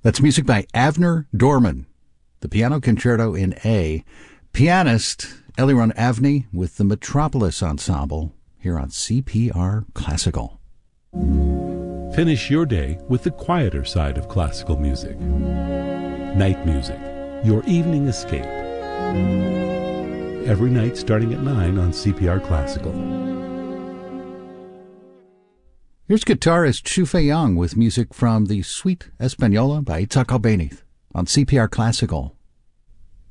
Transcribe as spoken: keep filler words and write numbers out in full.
That's music by Avner Dorman, the Piano Concerto in A. Pianist Eliran Avni with the Metropolis Ensemble here on C P R Classical. Finish your day with the quieter side of classical music. Night music, your evening escape. Every night starting at nine on C P R Classical. Here's guitarist Shufe Young with music from the Suite Española by Itzhak Albéniz on C P R Classical.